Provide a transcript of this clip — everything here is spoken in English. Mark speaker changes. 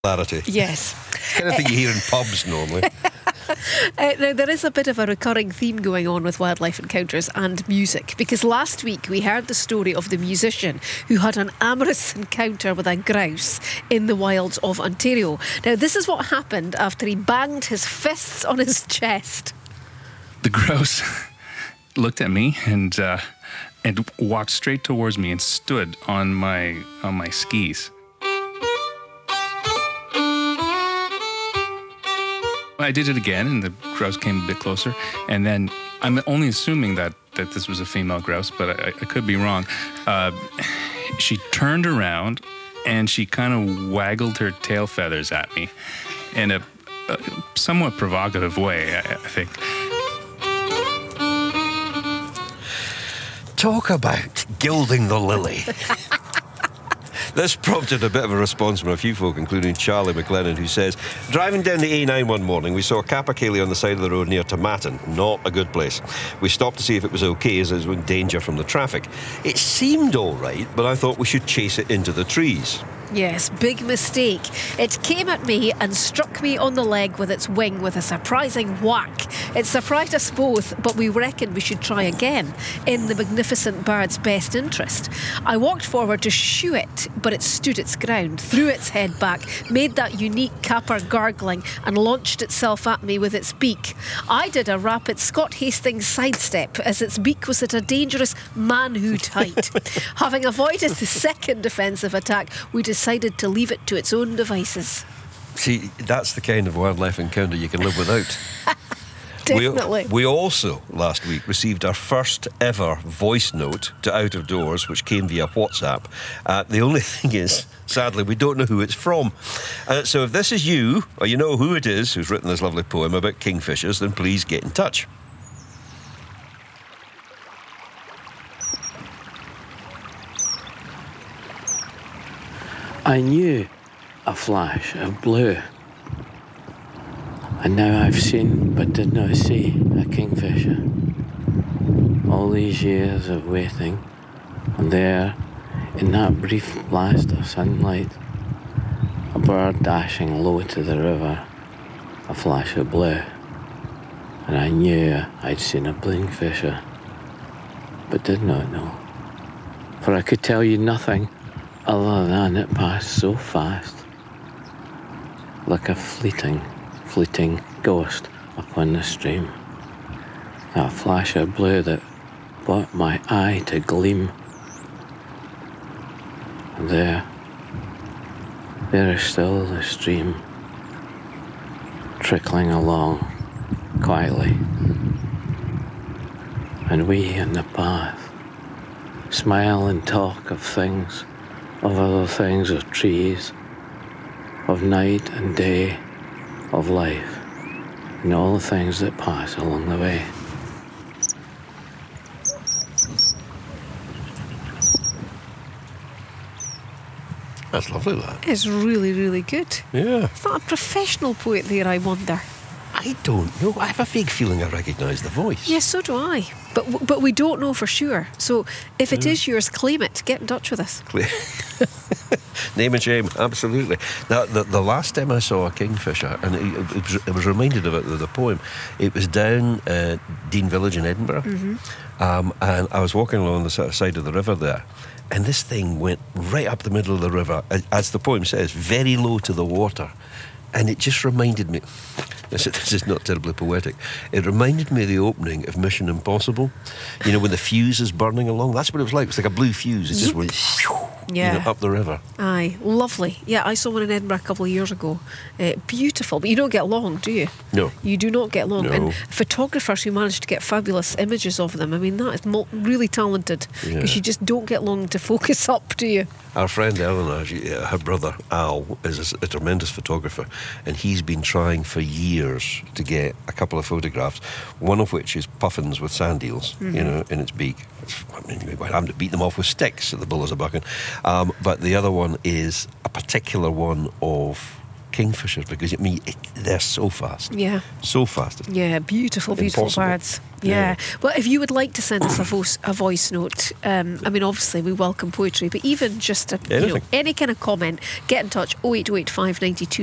Speaker 1: Clarity.
Speaker 2: Yes.
Speaker 1: Kind of thing you hear in pubs normally.
Speaker 2: Now, there is a bit of a recurring theme going on with Wildlife Encounters and music, because last week we heard the story of the musician who had an amorous encounter with a grouse in the wilds of Ontario. Now, this is what happened after he banged his fists on his chest.
Speaker 3: The grouse looked at me and walked straight towards me and stood on my skis. I did it again, and the grouse came a bit closer. And then I'm only assuming that this was a female grouse, but I could be wrong. She turned around and she kind of waggled her tail feathers at me in a somewhat provocative way, I think.
Speaker 1: Talk about gilding the lily. This prompted a bit of a response from a few folk, including Charlie McLennan, who says, driving down the A9 one morning, we saw a capercaillie on the side of the road near Tomatin. Not a good place. We stopped to see if it was okay, as it was in danger from the traffic. It seemed all right, but I thought we should chase it into the trees.
Speaker 2: Yes, big mistake. It came at me and struck me on the leg with its wing with a surprising whack. It surprised us both, but we reckoned we should try again, in the magnificent bird's best interest. I walked forward to shoo it, but it stood its ground, threw its head back, made that unique capper gargling, and launched itself at me with its beak. I did a rapid Scott Hastings sidestep, as its beak was at a dangerous manhood height. Having avoided the second defensive attack, we decided to leave it to its own devices.
Speaker 1: See, that's the kind of wildlife encounter you can live without.
Speaker 2: Definitely.
Speaker 1: We also, last week, received our first ever voice note to Out of Doors, which came via WhatsApp. The only thing is, sadly, we don't know who it's from. So if this is you, or you know who it is who's written this lovely poem about kingfishers, then please get in touch.
Speaker 4: I knew a flash of blue, and now I've seen but did not see a kingfisher. All these years of waiting, and there, in that brief blast of sunlight, a bird dashing low to the river, a flash of blue, and I knew I'd seen a kingfisher, but did not know, for I could tell you nothing other than it passed so fast, like a fleeting ghost upon the stream. That flash of blue that brought my eye to gleam. And there is still the stream, trickling along quietly. And we in the path smile and talk of things, of other things, of trees, of night and day, of life, and all the things that pass along the way.
Speaker 1: That's lovely, that.
Speaker 2: It's really, really good.
Speaker 1: Yeah.
Speaker 2: It's not a professional poet there, I wonder.
Speaker 1: I don't know. I have a vague feeling I recognise the voice.
Speaker 2: Yes, so do I. But we don't know for sure. So if it is yours, claim it. Get in touch with us.
Speaker 1: Name and shame, absolutely. Now, the last time I saw a kingfisher, and I was reminded of it with the poem, it was down Dean Village in Edinburgh. Mm-hmm. And I was walking along the side of the river there, and this thing went right up the middle of the river, as the poem says, very low to the water. And it just reminded me, this is not terribly poetic, it reminded me of the opening of Mission Impossible. You know, when the fuse is burning along, that's what it was like. It was like a blue fuse. It just went up the river.
Speaker 2: Aye, lovely. Yeah, I saw one in Edinburgh a couple of years ago. Beautiful, but you don't get long, do you?
Speaker 1: No.
Speaker 2: You do not get long.
Speaker 1: No.
Speaker 2: And photographers who manage to get fabulous images of them, I mean, that is really talented, because you just don't get long to focus up, do you?
Speaker 1: Our friend Eleanor, her brother Al, is a tremendous photographer, and he's been trying for years to get a couple of photographs, one of which is puffins with sand eels, you know, in its beak. We're having to beat them off with sticks at the Bullers of Buchan. But the other one is a particular one of kingfishers, because they're so fast.
Speaker 2: Yeah.
Speaker 1: So fast.
Speaker 2: Yeah, beautiful
Speaker 1: Impossible.
Speaker 2: birds. Yeah. Well, if you would like to send us a voice note, I mean, obviously we welcome poetry, but even just any kind of comment, get in touch. 08885 92